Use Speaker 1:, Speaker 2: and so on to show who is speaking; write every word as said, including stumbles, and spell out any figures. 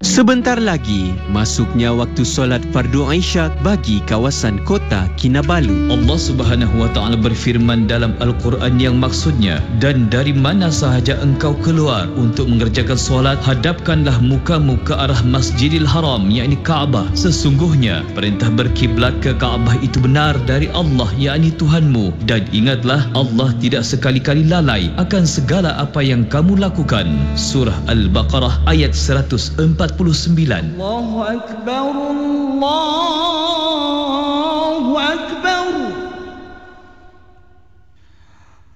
Speaker 1: Sebentar lagi, masuknya waktu solat fardu Isyak bagi kawasan kota Kinabalu.
Speaker 2: Allah Subhanahu wa taala berfirman dalam Al-Quran yang maksudnya, dan dari mana sahaja engkau keluar untuk mengerjakan solat, hadapkanlah mukamu ke arah Masjidil Haram, yakni Kaabah. Sesungguhnya perintah berkiblat ke Kaabah itu benar dari Allah, yakni Tuhanmu, dan ingatlah Allah tidak sekali-kali lalai akan segala apa yang kamu lakukan. Surah Al-Baqarah ayat seratus empat puluh sembilan.
Speaker 3: Allahu Akbar, Allah